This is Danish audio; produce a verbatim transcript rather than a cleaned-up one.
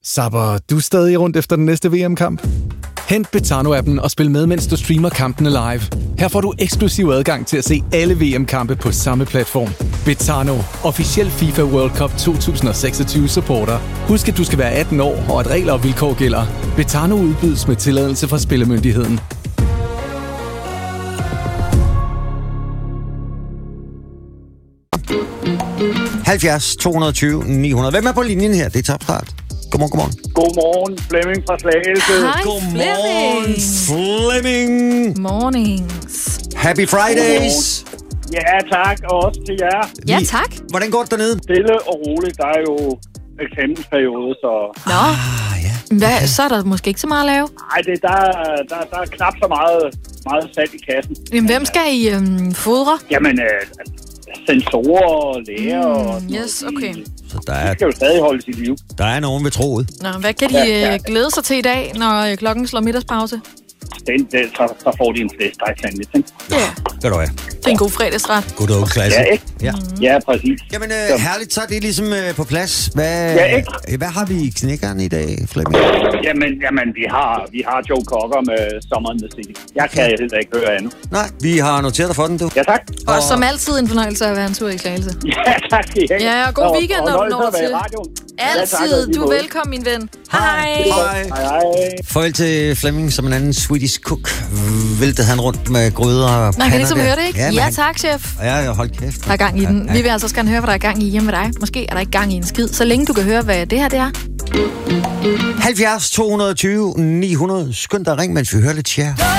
Zapper du stadig rundt efter den næste V M-kamp? Hent Betano-appen og spil med, mens du streamer kampene live. Her får du eksklusiv adgang til at se alle V M-kampe på samme platform. Betano, officiel FIFA World Cup to tusind og seksogtyve supporter. Husk, at du skal være atten år, og at regler og vilkår gælder. Betano udbydes med tilladelse fra Spillemyndigheden. halvfjerds to hundrede og tyve ni hundrede. Hvem er på linjen her? Det er Topstart. Godmorgen, godmorgen. Godmorgen, Flemming fra Slagelse. Hej, Godmorgen, Flemming. Mornings. Happy Fridays. Ja, tak. Og også til jer. Ja, Vi- tak. Hvordan går det dernede? Stille og roligt. Der er jo eksamensperiode, så... Nå, Ah, ja. hvad, så er der måske ikke så meget at lave. Ej, det, der, der, der er knap så meget, meget salt i kassen. Jamen, hvem skal I øhm, fodre? Jamen, øh, sensorer, læger Mm, og... sådan yes, noget, okay. de- Så der De er, skal jo stadig holde sit liv. der er nogen ved troet. Nå, hvad kan de Ja, ja. øh, glæde sig til i dag, når øh, klokken slår middagspause? Den, den, så, så får de en flæskestegsandwich, ikke? Ja, Ved du hvad? det er en god fredagsret. Good old classic. Ja, ikke? Ja. Ja, præcis. Jamen, øh, herligt, så er det ligesom øh, på plads. Hvad, Ja, ikke? hvad har vi i knækkeren i dag, Flemming? Jamen, jamen vi, har, vi har Joe Cocker med Summer in the City. Jeg kan heller ikke høre andet. Nej, vi har noteret dig for den, du. Ja, tak. Og som altid en fornøjelse at være en tur i Slagelse. Ja, tak skal I have. Ja, og god weekend, når du når til. til. Altid. Du er velkommen, min ven. Hej. Hej. Hej, hej. Farvel til Flemming som en anden Swedish cook. Væltede han rundt med gryder og Man kan pander ligesom der. høre det, ikke? men Ja, han- tak, chef. Ja, jeg hold kæft. Der er gang i den. Ja, Vi vil altså også gerne høre, hvad der er gang i hjemme med dig. Måske er der ikke gang i en skid, så længe du kan høre, hvad det her det er. halvfjerds to hundrede og tyve ni hundrede. Skynd dig at ringe, mens vi hører lidt share.